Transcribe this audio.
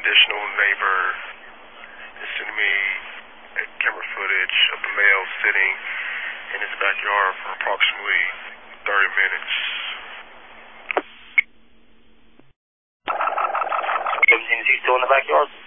additional neighbor is sending me camera footage of the male sitting in his backyard for approximately 30 minutes. 17, is he still in the backyard?